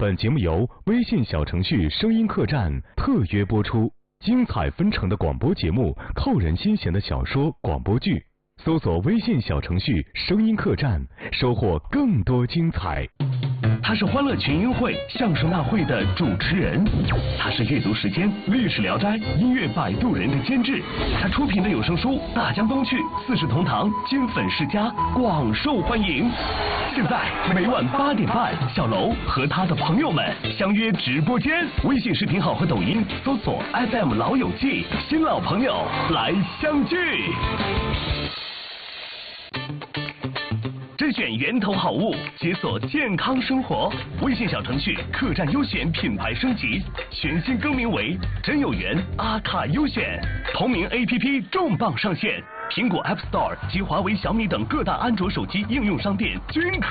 本节目由微信小程序声音客栈特约播出，精彩纷呈的广播节目，扣人心弦的小说广播剧，搜索微信小程序声音客栈，收获更多精彩。 他是欢乐群英会相声大会的主持人，他是阅读时间历史聊斋音乐摆渡人的监制，他出品的有声书《大江东去》《四世同堂》金粉世家广受欢迎。现在每晚8点半，小楼和他的朋友们相约直播间，微信视频号和抖音搜索 FM 老友记，新老朋友来相聚。甄选源头好物，解锁健康生活。微信小程序客栈优选品牌升级，全新更名为真有缘阿卡优选。同名 APP 重磅上线，苹果 App Store 及华为、小米等各大安卓手机应用商店均可